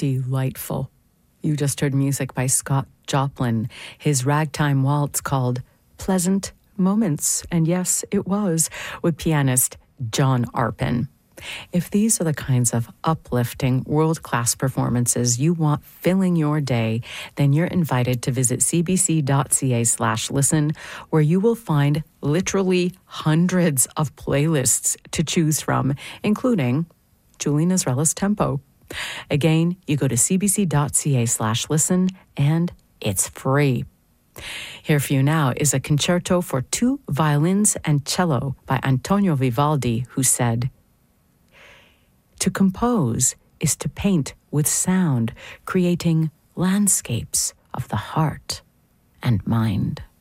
delightful. You just heard music by Scott Joplin, his ragtime waltz called Pleasant Moments. And yes, it was, with pianist John Arpin. If these are the kinds of uplifting, world-class performances you want filling your day, then you're invited to visit cbc.ca/listen, where you will find literally hundreds of playlists to choose from, including Julie Nazrella's Tempo. Again, you go to cbc.ca/listen, and it's free. Here for you now is a concerto for 2 violins and cello by Antonio Vivaldi, who said, "To compose is to paint with sound, creating landscapes of the heart and mind."